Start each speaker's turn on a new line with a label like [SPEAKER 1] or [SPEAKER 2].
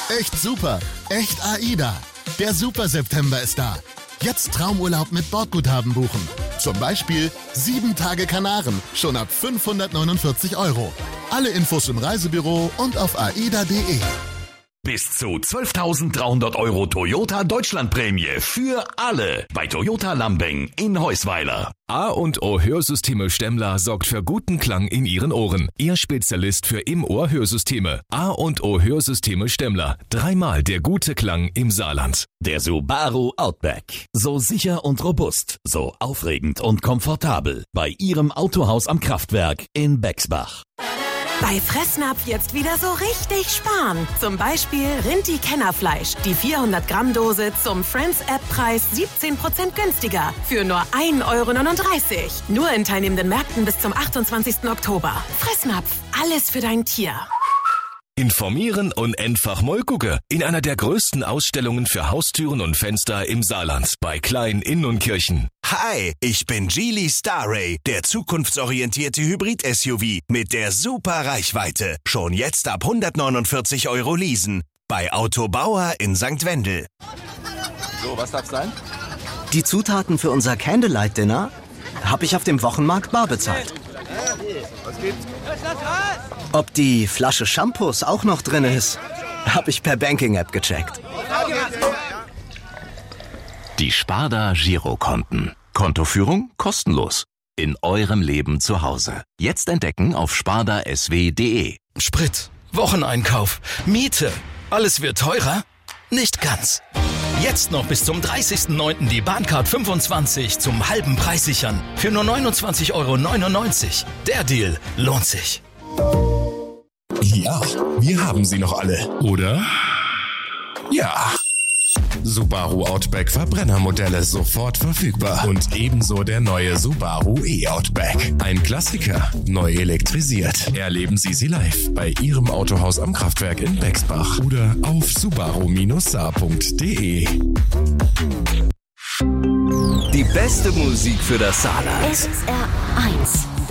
[SPEAKER 1] Echt super. Echt AIDA. Der Super September ist da. Jetzt Traumurlaub mit Bordguthaben buchen. Zum Beispiel 7 Tage Kanaren, schon ab 549 €. Alle Infos im Reisebüro und auf aida.de.
[SPEAKER 2] Bis zu 12.300 € Toyota Deutschlandprämie für alle bei Toyota Lambing in Heusweiler.
[SPEAKER 3] A&O Hörsysteme Stemmler sorgt für guten Klang in Ihren Ohren. Ihr Spezialist für Im-Ohr-Hörsysteme. A&O Hörsysteme Stemmler. 3-mal der gute Klang im Saarland.
[SPEAKER 2] Der Subaru Outback. So sicher und robust, so aufregend und komfortabel. Bei Ihrem Autohaus am Kraftwerk in Bexbach.
[SPEAKER 4] Bei Fressnapf jetzt wieder so richtig sparen. Zum Beispiel Rinti-Kennerfleisch. Die 400-Gramm-Dose zum Friends-App-Preis 17% günstiger. Für nur 1,39 €. Nur in teilnehmenden Märkten bis zum 28. Oktober. Fressnapf. Alles für dein Tier.
[SPEAKER 3] Informieren und einfach mal gucken. In einer der größten Ausstellungen für Haustüren und Fenster im Saarland. Bei Klein Inn und Kirchen.
[SPEAKER 5] Hi, ich bin Geely Starray, der zukunftsorientierte Hybrid-SUV mit der super Reichweite. Schon jetzt ab 149 € leasen. Bei Autobauer in St. Wendel.
[SPEAKER 6] So, was darf's sein?
[SPEAKER 7] Die Zutaten für unser Candlelight-Dinner habe ich auf dem Wochenmarkt bar bezahlt.
[SPEAKER 6] Was gibt's?
[SPEAKER 7] Ob die Flasche Shampoos auch noch drin ist, habe ich per Banking-App gecheckt.
[SPEAKER 2] Die Sparda Girokonten. Kontoführung kostenlos. In eurem Leben zu Hause. Jetzt entdecken auf spardasw.de.
[SPEAKER 8] Sprit, Wocheneinkauf, Miete. Alles wird teurer? Nicht ganz. Jetzt noch bis zum 30.09. die Bahncard 25 zum halben Preis sichern. Für nur 29,99 €. Der Deal lohnt sich.
[SPEAKER 9] Ja, wir haben sie noch alle, oder? Ja. Subaru Outback Verbrennermodelle sofort verfügbar. Und ebenso der neue Subaru E-Outback. Ein Klassiker, neu elektrisiert. Erleben Sie sie live bei Ihrem Autohaus am Kraftwerk in Bexbach oder auf subaru-saar.de.
[SPEAKER 10] Die beste Musik für das Saarland.
[SPEAKER 11] SR1